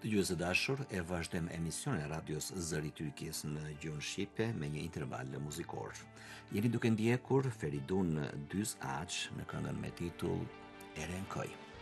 Dëgjues të dashur, e vazhdojmë emisionin e radios Zëri i Turqisë në gjuhën shqipe me një interval muzikor. Jeni duke ndjekur Feridun Düz Aq në këngën me titull Erenkoj.